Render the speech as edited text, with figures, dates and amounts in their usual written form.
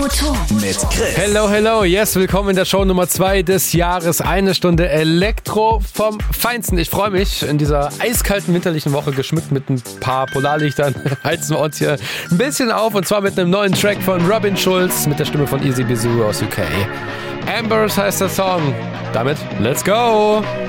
Turboton mit Chris. Hello, yes, willkommen in der Show Nummer 2 des Jahres. Eine Stunde Elektro vom Feinsten. Ich freue mich, in dieser eiskalten winterlichen Woche geschmückt mit ein paar Polarlichtern heizen wir uns hier ein bisschen auf, und zwar mit einem neuen Track von Robin Schulz mit der Stimme von Easy Bizu aus UK. Ambers heißt der Song. Damit, let's go!